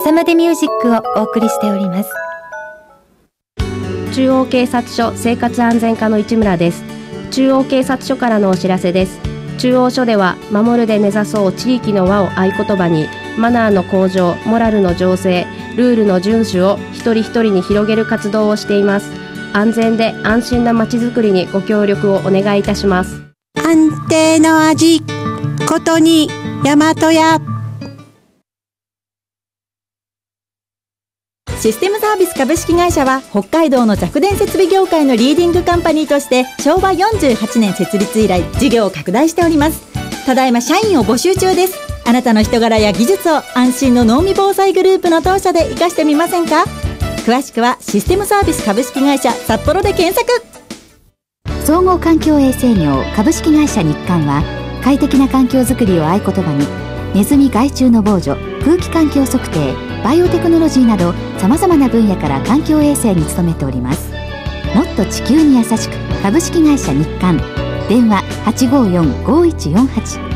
朝までミュージックをお送りしております。 中央警察署生活安全課の市村です。中央警察署からのお知らせです。中央署では守るで目指そう地域の輪を合言葉に、マナーの向上、モラルの醸成、ルールの遵守を一人一人に広げる活動をしています。安全で安心なまちづくりにご協力をお願いいたします。 安定の味ことに大和屋。 システムサービス株式会社は北海道の弱電設備業界のリーディングカンパニーとして昭和48年設立以来事業を拡大しております。ただいま社員を募集中です。あなたの人柄や技術を安心の濃味防災グループの当社で活かしてみませんか。詳しくはシステムサービス株式会社札幌で検索。 総合環境衛生業株式会社日刊は、快適な環境づくりを合言葉に、ネズミ害虫の防除、空気環境測定、バイオテクノロジーなどさまざまな分野から環境衛生に努めております。もっと地球に優しく、株式会社日刊。電話 854-5148